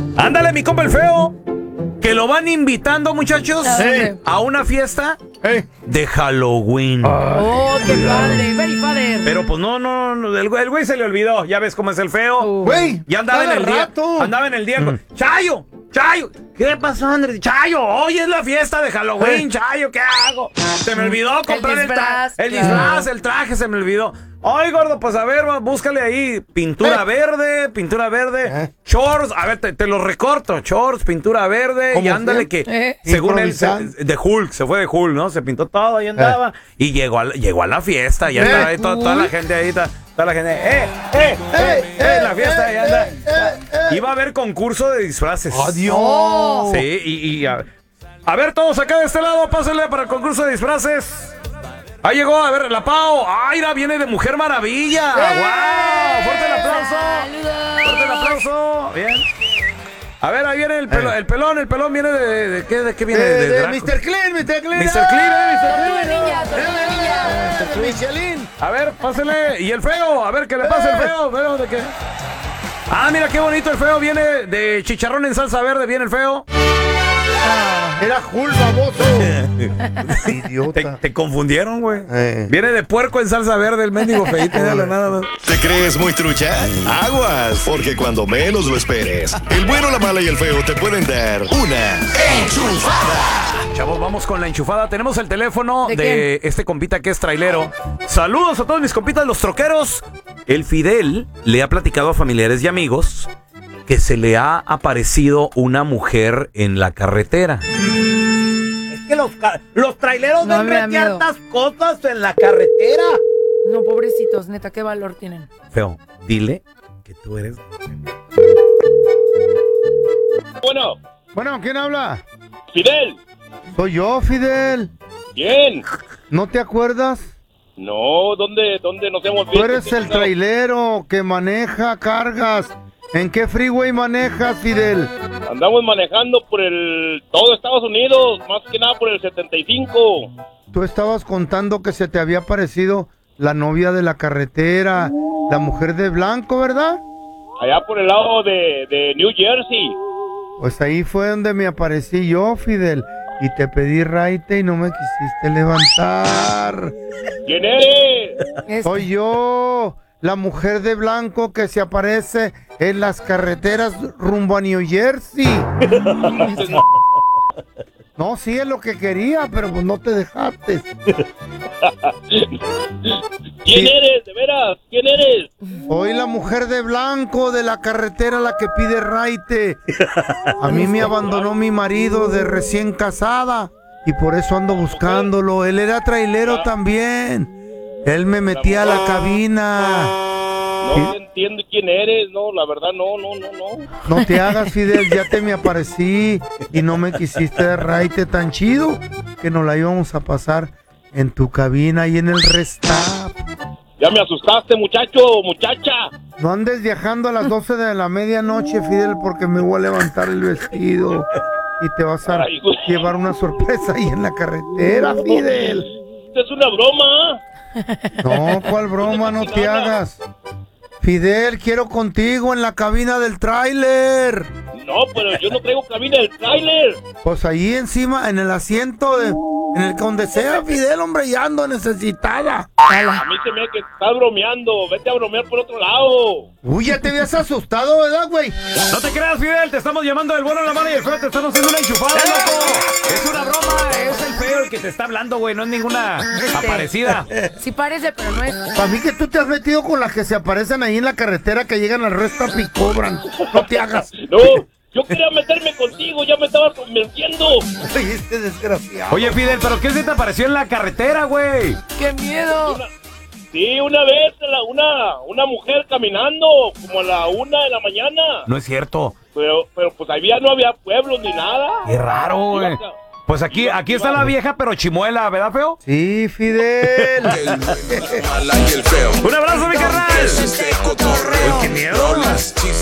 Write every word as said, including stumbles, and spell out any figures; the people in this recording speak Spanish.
Ándale, mi compa el feo. Que lo van invitando, muchachos, Sí. a una fiesta Hey. de Halloween. Oh, qué padre, very padre. Pero pues no, no, no, el güey, el güey se le olvidó. Ya ves cómo es el feo. Güey, Ya andaba en cada el día. rato. Andaba en el día. con- Chayo, Chayo. ¿Qué pasó, Andrés? Chayo, hoy es la fiesta de Halloween, Chayo, ¿qué hago? Se me olvidó comprar el, disfraz, tra- el claro. disfraz, el traje, se me olvidó. Ay, gordo, pues a ver, va, búscale ahí pintura Eh. verde, pintura verde, Eh. shorts, a ver, te, te lo recorto, shorts, pintura verde, y ¿Cómo ándale fue? que, Eh. según él, se- Improvisando. de Hulk, se fue de Hulk, ¿no? Se pintó todo y andaba, y llegó a, la- llegó a la fiesta, ya Eh. estaba ahí toda, toda la gente ahí, toda, toda la gente, eh, eh, eh, eh, la fiesta, ya anda. Iba a haber concurso de disfraces. Adiós. Oh. Sí, y, y a, a ver, todos acá de este lado, pásenle para el concurso de disfraces. Ahí llegó, a ver, la Pau. ¡Ay, la viene de Mujer Maravilla! ¡Wow! ¡Fuerte el aplauso! Saludos. ¡Fuerte el aplauso! Bien. A ver, ahí viene el, pelo- Eh. el pelón. El pelón viene de... ¿De qué, de qué viene? De, de Draco. mister Clean, mister Clean. mister Clean, eh, mister Tortuga Clean. Ninja, Tortuga Ninja. Michelin. A ver, pásele. Y el feo, a ver, ¿qué le pasa el feo? ¿Feo de qué? Ah, mira qué bonito el feo. Viene de chicharrón en salsa verde. Viene el feo. Era Hulk, baboso. Te, Idiota. te confundieron, güey. Eh. Viene de puerco en salsa verde el mendigo feito. Dale, nada más. ¿Te crees muy trucha? Aguas, porque cuando menos lo esperes, el bueno, la mala y el feo te pueden dar una enchufada. Chavos, vamos con la enchufada. Tenemos el teléfono de, ¿De este compita que es trailero. Saludos a todos mis compitas, los troqueros. El Fidel le ha platicado a familiares y amigos que se le ha aparecido una mujer en la carretera. Es que los, los traileros No, me da miedo. cosas en la carretera. No, pobrecitos, neta, qué valor tienen. Feo, dile que tú eres... Bueno, Bueno, ¿quién habla? Fidel. Soy yo, Fidel. ¿Quién? ¿No te acuerdas? No, ¿dónde, dónde nos hemos visto? Tú eres el trailero que maneja cargas. ¿En qué freeway manejas, Fidel? Andamos manejando por el todo Estados Unidos, más que nada por el setenta y cinco. Tú estabas contando que se te había aparecido la novia de la carretera, la mujer de blanco, ¿verdad? Allá por el lado de, de New Jersey. Pues ahí fue donde me aparecí yo, Fidel, y te pedí raite y no me quisiste levantar. ¿Quién eres? Es- Soy yo, la mujer de blanco que se aparece en las carreteras rumbo a New Jersey. No, sí es lo que quería, pero pues no te dejaste. ¿Quién Sí. eres? ¿De veras? ¿Quién eres? Soy la mujer de blanco de la carretera, la que pide raite. A mí me abandonó mi marido de recién casada y por eso ando buscándolo. Él era trailero también. Él me metía a la cabina. No entiendo quién eres, no, la verdad no, no, no, no. No te hagas, Fidel, ya te me aparecí y no me quisiste dar raite tan chido que nos la íbamos a pasar en tu cabina y en el restap. Ya me asustaste, muchacho, muchacha. No andes viajando a las doce de la medianoche, Fidel, porque me voy a levantar el vestido y te vas a Ay, güey. llevar una sorpresa ahí en la carretera, Fidel. Esto es una broma. No, ¿cuál broma? No te hagas. Fidel, quiero contigo en la cabina del tráiler. No, pero yo no traigo cabina del tráiler. Pues ahí encima, en el asiento de... En el que donde sea, Fidel, hombre, ya ando necesitada. A mí se me hace que estás bromeando. Vete a bromear por otro lado. Uy, ya te habías asustado, ¿verdad, güey? No te creas, Fidel, te estamos llamando del bueno, la mala y el feo, te estamos haciendo una enchufada, loco. Es una broma, es el feo el que te está hablando, güey, no es ninguna aparecida. Sí parece, pero no es. Para mí que tú te has metido con las que se aparecen ahí en la carretera que llegan al resta y cobran. No te hagas. No, yo quería meterme contigo, ya me estaba convenciendo. Ay, este desgraciado. Oye, Fidel, ¿pero qué se te apareció en la carretera, güey? ¡Qué miedo! Una- sí, una vez la- una, una mujer caminando como a la una de la mañana. No es cierto. Pero, pero pues ahí ya no había pueblos ni nada. Qué raro, güey. Iba- Pues aquí, aquí está la vieja, pero chimuela, ¿verdad, feo? Sí, Fidel. Un abrazo, mi carnal. Este cotorreo. Qué miedo. Rolas, chistes.